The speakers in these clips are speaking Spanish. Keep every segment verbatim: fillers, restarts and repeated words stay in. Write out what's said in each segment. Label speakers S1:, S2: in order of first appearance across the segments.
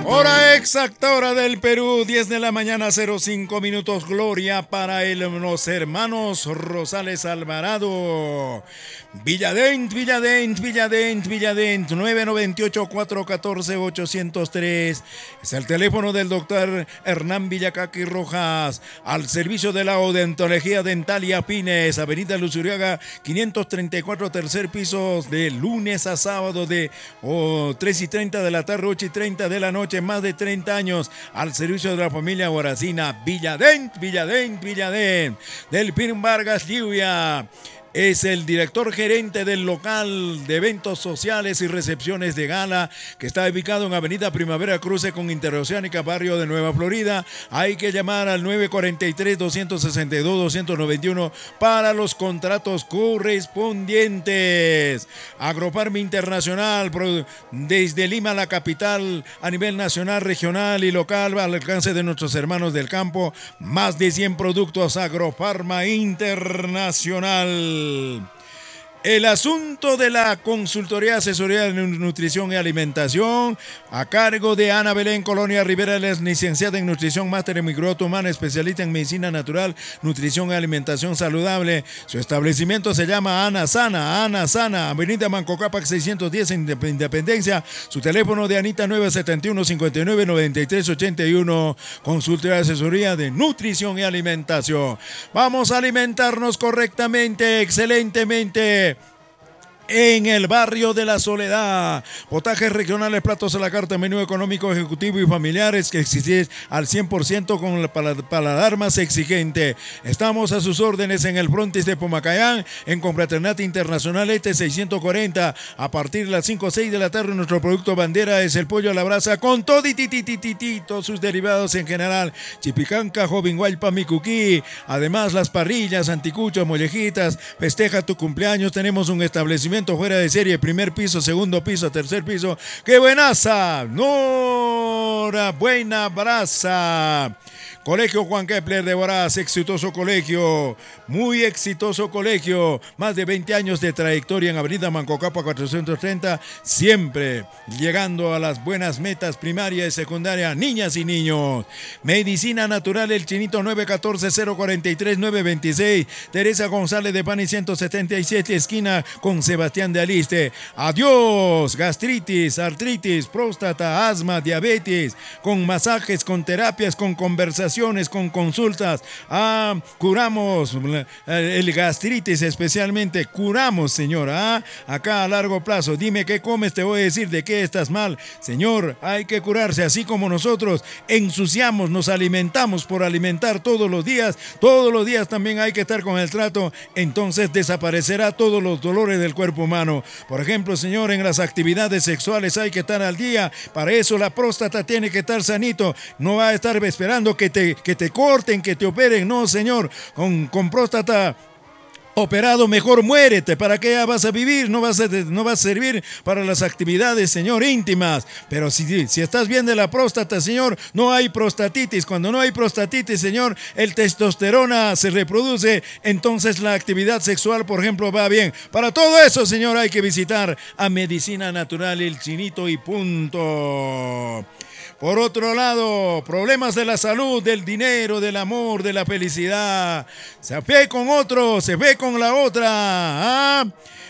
S1: Hora exacta, hora del Perú, diez de la mañana, cero cinco minutos. Gloria para el, los hermanos Rosales Alvarado. Villadent, Villadent, Villadent, Villadent, nueve nueve ocho, cuatro uno cuatro, ocho cero tres. Es el teléfono del doctor Hernán Villacaqui Rojas, al servicio de la odontología dental y afines, avenida Luzuriaga, quinientos treinta y cuatro, tercer piso, de lunes a sábado, de oh, tres y treinta de la tarde, ocho y treinta de la noche, más de treinta años, al servicio de la familia Guaracina. Villadent, Villadent, Villadent, del Pin Vargas Lluvia. Es el director gerente del local de eventos sociales y recepciones de gala, que está ubicado en Avenida Primavera Cruce con Interoceánica, barrio de Nueva Florida. Hay que llamar al nueve cuatro tres, dos seis dos, dos nueve uno para los contratos correspondientes. Agrofarma Internacional, desde Lima, la capital, a nivel nacional, regional y local, al alcance de nuestros hermanos del campo. Más de cien productos. Agrofarma Internacional. El asunto de la consultoría, asesoría de nutrición y alimentación, a cargo de Ana Belén Colonia Rivera, es licenciada en nutrición, máster en microbiota humana, especialista en medicina natural, nutrición y alimentación saludable. Su establecimiento se llama Ana Sana, Ana Sana, avenida Manco Cápac seiscientos diez en Independencia. Su teléfono de Anita nueve siete uno, cinco nueve, nueve tres ocho uno. Consultoría y asesoría de nutrición y alimentación. Vamos a alimentarnos correctamente, excelentemente, en el barrio de La Soledad. Potajes regionales, platos a la carta, menú económico, ejecutivo y familiares que existen al cien por ciento con el paladar más exigente. Estamos a sus órdenes en el frontis de Pomacayán, en Confraternidad Internacional Este seiscientos cuarenta. A partir de las cinco o seis de la tarde, nuestro producto bandera es el pollo a la brasa con todo y todos sus derivados en general. Chipicanca, Jovinguaypa, Micuquí. Además, las parrillas, anticuchos, mollejitas. Festeja tu cumpleaños. Tenemos un establecimiento fuera de serie, primer piso, segundo piso, tercer piso. ¡Qué buenaza! ¡Nora! ¡Buena brasa! Colegio Juan Kepler de Huaraz, exitoso colegio, muy exitoso colegio, más de veinte años de trayectoria en Avenida Manco Cápac cuatrocientos treinta, siempre llegando a las buenas metas primaria y secundaria, niñas y niños. Medicina Natural El Chinito, nueve uno cuatro, cero cuatro tres, nueve dos seis, Teresa González de Pani ciento setenta y siete, esquina con Sebastián de Aliste. Adiós, gastritis, artritis, próstata, asma, diabetes, con masajes, con terapias, con conversaciones, con consultas. Ah, curamos el gastritis, especialmente curamos, señora. Ah, acá a largo plazo, dime qué comes, te voy a decir de qué estás mal. Señor, hay que curarse, así como nosotros ensuciamos, nos alimentamos por alimentar todos los días, todos los días también hay que estar con el trato, entonces desaparecerá todos los dolores del cuerpo humano. Por ejemplo, señor, en las actividades sexuales hay que estar al día, para eso la próstata tiene que estar sanito, no va a estar esperando que te que te corten, que te operen, no, señor, con, con próstata operado mejor muérete. ¿Para qué vas a vivir? No vas a, no vas a servir para las actividades, señor, íntimas. Pero si, si estás bien de la próstata, señor, no hay prostatitis. Cuando no hay prostatitis, señor, el testosterona se reproduce, entonces la actividad sexual, por ejemplo, va bien. Para todo eso, señor, hay que visitar a Medicina Natural El Chinito y punto. Por otro lado, problemas de la salud, del dinero, del amor, de la felicidad. Se ve con otro, se ve con la otra. ¿Ah?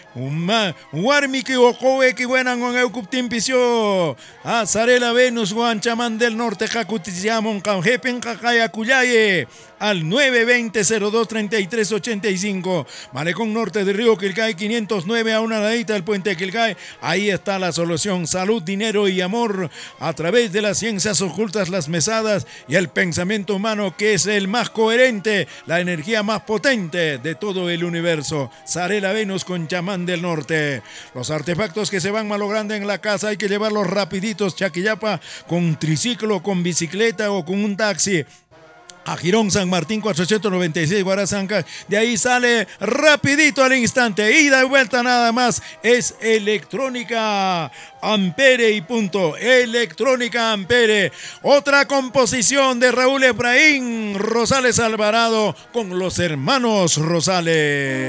S1: Warmi que ojoe que buenan con eucuptin pisio. Ah, Sarela Venus, Guanchamán del Norte, Jacuticiamon, Canjepen, Cacaya, Cuyaye. Al nueve dos cero, cero dos tres tres ocho cinco. Malecón Norte de Río Quilcay, quinientos nueve, a una ladita del puente de Quilcay. Ahí está la solución. Salud, dinero y amor a través de las ciencias ocultas, las mesadas y el pensamiento humano, que es el más coherente, la energía más potente de todo el universo. Sarela Venus con chamán del Norte. Los artefactos que se van malogrando en la casa hay que llevarlos rapiditos, Chaquillapa, con triciclo, con bicicleta o con un taxi. A Girón San Martín cuatrocientos noventa y seis, Guarazanca. De ahí sale rapidito al instante, ida y vuelta nada más. Es Electrónica Ampere y punto. Electrónica Ampere. Otra composición de Raúl Efraín Rosales Alvarado con los hermanos Rosales.